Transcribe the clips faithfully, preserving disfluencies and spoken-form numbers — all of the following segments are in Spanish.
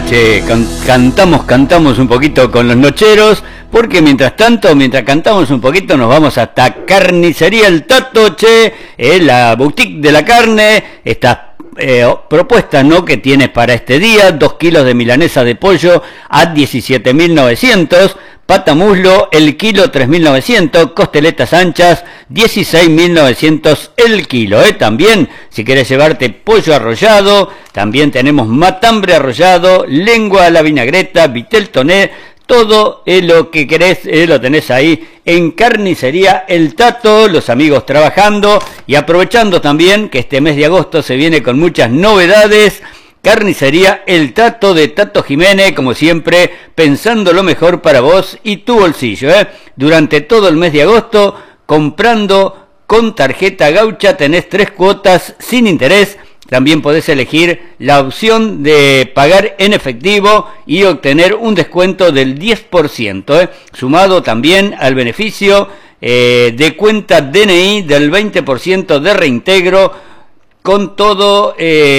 Che, can cantamos, cantamos un poquito con los nocheros, porque mientras tanto, mientras cantamos un poquito, nos vamos hasta Carnicería El Tato, che, eh, la boutique de la carne, estas eh, propuestas, ¿no?, que tienes para este día: dos kilos de milanesa de pollo a diecisiete mil novecientos, pata muslo el kilo tres mil novecientos, costeletas anchas dieciséis mil novecientos el kilo, ¿eh? También, si querés llevarte pollo arrollado, también tenemos matambre arrollado, lengua a la vinagreta, vitel toné, todo eh, lo que querés eh, lo tenés ahí en Carnicería El Tato, los amigos trabajando y aprovechando también que este mes de agosto se viene con muchas novedades. Carnicería El Tato de Tato Jiménez, como siempre, pensando lo mejor para vos y tu bolsillo, ¿eh? Durante todo el mes de agosto, comprando con tarjeta gaucha, tenés tres cuotas sin interés. También podés elegir la opción de pagar en efectivo y obtener un descuento del diez por ciento, ¿eh? Sumado también al beneficio eh, de cuenta D N I del veinte por ciento de reintegro, con todo,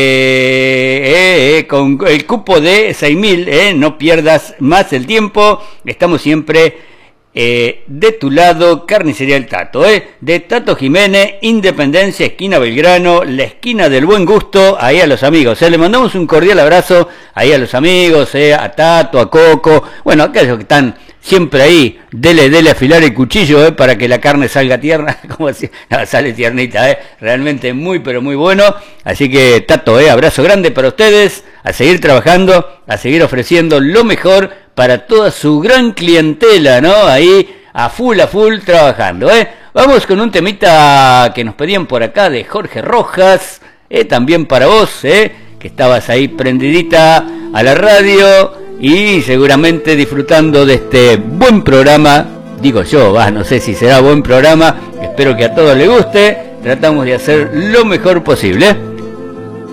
eh, eh, eh, con el cupo de seis mil, eh, no pierdas más el tiempo, estamos siempre eh, de tu lado. Carnicería El Tato, eh, de Tato Jiménez, Independencia, esquina Belgrano, la esquina del buen gusto, ahí a los amigos, eh, le mandamos un cordial abrazo ahí a los amigos, eh, a Tato, a Coco, bueno, aquellos que están siempre ahí, dele, dele afilar el cuchillo, eh, para que la carne salga tierna, como si, no, sale tiernita, eh, realmente muy, pero muy bueno. Así que, Tato, eh, abrazo grande para ustedes, a seguir trabajando, a seguir ofreciendo lo mejor para toda su gran clientela, ¿no? Ahí, a full, a full, trabajando, eh. Vamos con un temita que nos pedían por acá de Jorge Rojas, eh, también para vos, eh, que estabas ahí prendidita a la radio y seguramente disfrutando de este buen programa, digo yo, va, no sé si será buen programa, espero que a todos les guste, tratamos de hacer lo mejor posible.